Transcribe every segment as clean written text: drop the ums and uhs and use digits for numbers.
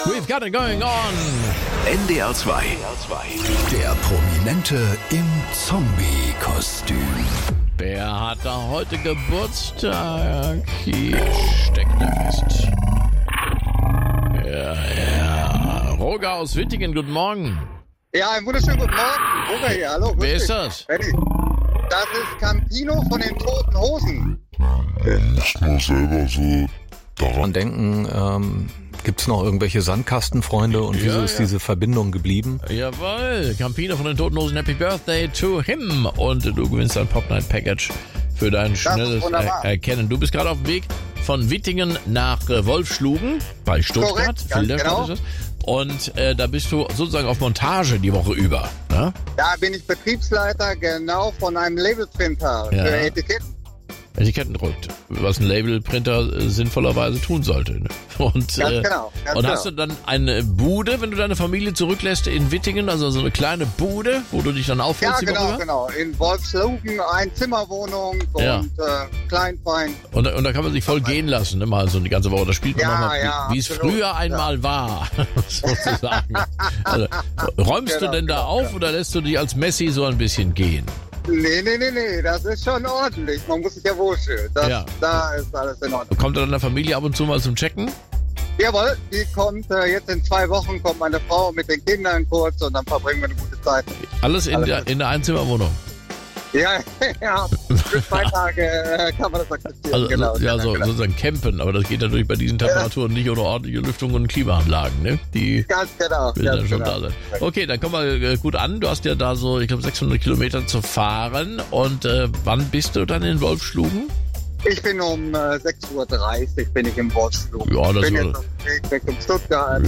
We've got it going on. NDR 2. Der Prominente im Zombie-Kostüm. Der hat da heute Geburtstag. Hier steckt er fest. Ja. Roger aus Wittingen, guten Morgen. Ja, einen wunderschönen guten Morgen. Roger hier, hallo. Wer ist das? Benny. Das ist Campino von den Toten Hosen. Ich muss selber so daran denken, gibt's noch irgendwelche Sandkastenfreunde und wieso ist diese Verbindung geblieben? Jawohl, Campino von den Toten Hosen, Happy Birthday to him. Und du gewinnst ein Pop Night Package für dein schnelles Erkennen. Du bist gerade auf dem Weg von Wittingen nach Wolfschlugen bei Stuttgart. Korrekt, genau. Ist das. Und da bist du sozusagen auf Montage die Woche über. Ne? Da bin ich Betriebsleiter genau von einem Labelprinter für Etiketten. Etikettendruck, was ein Labelprinter sinnvollerweise tun sollte. Ne? Und, Ganz genau. Und hast du dann eine Bude, wenn du deine Familie zurücklässt in Wittingen, also so eine kleine Bude, wo du dich dann aufhältst? Ja, genau. In Wolfschlugen, Einzimmerwohnung und klein, fein. Und da kann man sich voll gehen lassen, ne? Mal so eine ganze Woche. Da spielt man nochmal, wie es früher einmal war, sozusagen. Also, räumst du denn da auf oder lässt du dich als Messi so ein bisschen gehen? Nee, das ist schon ordentlich. Man muss sich ja wohlfühlen. Da ist alles in Ordnung. Kommt deine Familie ab und zu mal zum Checken? Jawohl, die kommt jetzt in 2 Wochen, kommt meine Frau mit den Kindern kurz und dann verbringen wir eine gute Zeit. Alles in der Einzimmerwohnung? Ja, für 2 Tage kann man das akzeptieren. Also, genau. sozusagen campen, aber das geht natürlich bei diesen Temperaturen nicht ohne ordentliche Lüftung und Klimaanlagen, ne? Die ganz genau. müssen dann schon da sein. Okay, dann komm mal gut an. Du hast ja da so, ich glaube, 600 Kilometer zu fahren. Und wann bist du dann in Wolfschlugen? Ich bin um 6.30 Uhr bin ich im Wolfschlugen. Ja, das bin jetzt auf dem Weg weg um Stuttgart,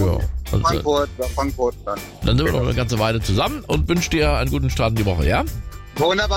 Frankfurt dann. Dann sind wir noch eine ganze Weile zusammen und wünsche dir einen guten Start in die Woche, ja? Wunderbar.